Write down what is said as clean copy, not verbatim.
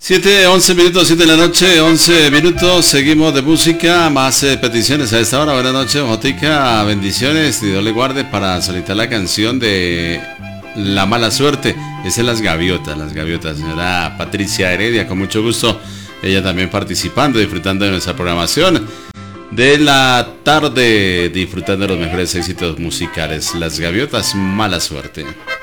7, 11 minutos, 7 de la noche, 11 minutos, seguimos de música, más peticiones a esta hora. Buenas noches, Jotica, bendiciones, y Dios le guarde para solicitar la canción de La Mala Suerte, esa es Las Gaviotas, señora Patricia Heredia, con mucho gusto, ella también participando, disfrutando de nuestra programación de la tarde, disfrutando de los mejores éxitos musicales, Las Gaviotas, Mala Suerte.